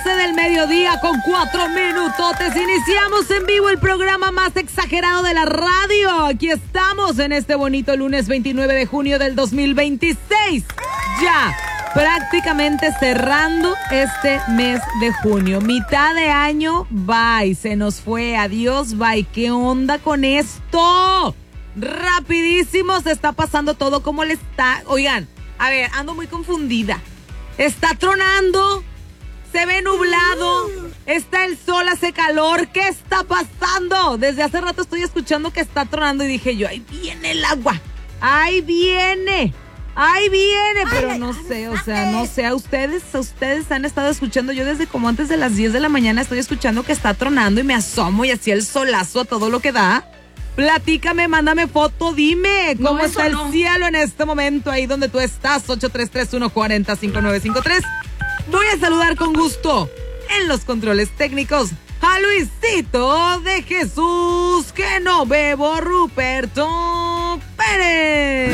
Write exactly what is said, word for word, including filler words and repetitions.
doce del mediodía con cuatro minutotes. Iniciamos en vivo el programa más exagerado de la radio. Aquí estamos en este bonito lunes veintinueve de junio del dos mil veintiséis. Ya, prácticamente cerrando este mes de junio. Mitad de año, bye. Se nos fue, adiós, bye. ¿Qué onda con esto? Rapidísimo se está pasando todo. ¿Cómo le está? Oigan, a ver, ando muy confundida. Está tronando, se ve nublado, está el sol, hace calor. ¿Qué está pasando? Desde hace rato estoy escuchando que está tronando y dije yo, ahí viene el agua, ahí viene, ahí viene, pero no sé, o sea, no sé, a ustedes, a ustedes han estado escuchando, yo desde como antes de las diez de la mañana estoy escuchando que está tronando y me asomo y así el solazo a todo lo que da. Platícame, mándame foto, dime cómo no, está el no. cielo en este momento ahí donde tú estás. Ocho tres tres uno cuatro cero cinco nueve cinco tres. Voy a saludar con gusto en los controles técnicos a Luisito de Jesús, que no bebo, Ruperto Pérez.